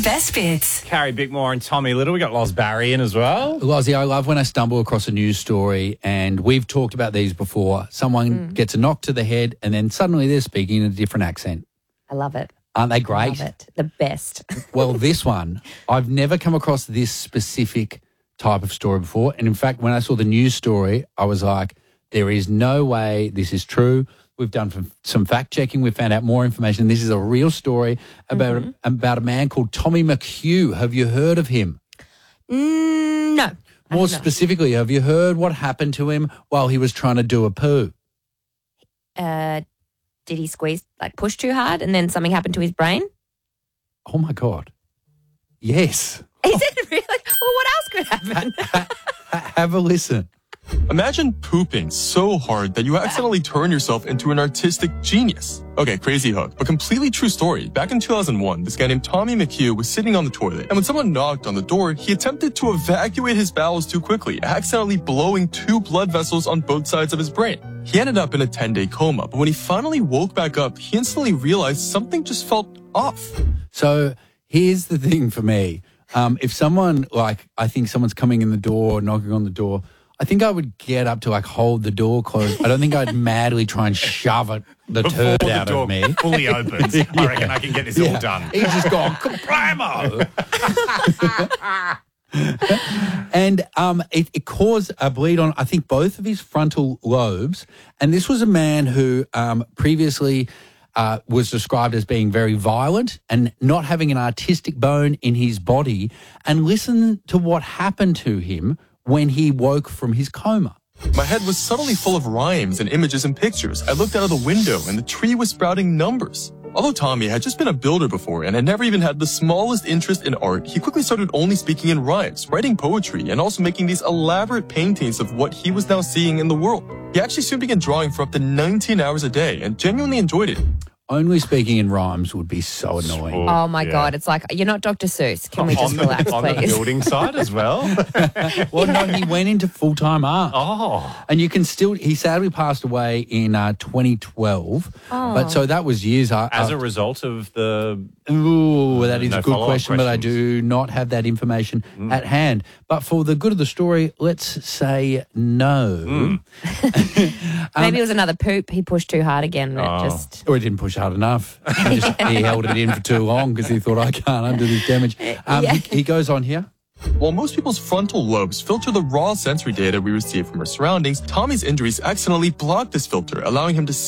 best bits. Carrie Bickmore and Tommy Little. We got Loz Barry in as well. Lozzie, I love when I stumble across a news story, and we've talked about these before. Someone gets a knock to the head and then suddenly they're speaking in a different accent. I love it. Aren't they great? Love it. The best. Well, this one, I've never come across this specific type of story before. And in fact, when I saw the news story, I was like, there is no way this is true. We've done some fact-checking. We've found out more information. This is a real story about a man called Tommy McHugh. Have you heard of him? No. More specifically, have you heard what happened to him while he was trying to do a poo? Did he push too hard and then something happened to his brain? Oh, my God. Yes. Is it really? Well, what else could happen? Have a listen. Imagine pooping so hard that you accidentally turn yourself into an artistic genius. Okay, crazy hook, but completely true story. Back in 2001, this guy named Tommy McHugh was sitting on the toilet, and when someone knocked on the door, he attempted to evacuate his bowels too quickly, accidentally blowing 2 blood vessels on both sides of his brain. He ended up in a 10-day coma, but when he finally woke back up, he instantly realized something just felt off. So here's the thing for me. If someone, I think someone's coming in the door, knocking on the door, I think I would get up to hold the door closed. I don't think I'd madly try and shove the turd out of me. Fully opens. I reckon I can get this all done. He's just gone, kablamo! And it caused a bleed on, I think, both of his frontal lobes. And this was a man who previously was described as being very violent and not having an artistic bone in his body. And listen to what happened to him when he woke from his coma. My head was suddenly full of rhymes and images and pictures. I looked out of the window and the tree was sprouting numbers. Although Tommy had just been a builder before and had never even had the smallest interest in art, he quickly started only speaking in rhymes, writing poetry, and also making these elaborate paintings of what he was now seeing in the world. He actually soon began drawing for up to 19 hours a day and genuinely enjoyed it. Only speaking in rhymes would be so annoying. Oh, my God. It's like, you're not Dr. Seuss. Can we just relax, on please? On the building side as well? Well, no, he went into full-time art. Oh. And you can still, he sadly passed away in 2012. Oh. But so that was years after. As a result of the... Ooh, that is no a good question, but I questions. do not have that information at hand. But for the good of the story, let's say no. Maybe it was another poop. He pushed too hard again. Or he didn't push hard enough. He held it in for too long because he thought, I can't undo this damage. He goes on here. While most people's frontal lobes filter the raw sensory data we receive from our surroundings, Tommy's injuries accidentally blocked this filter, allowing him to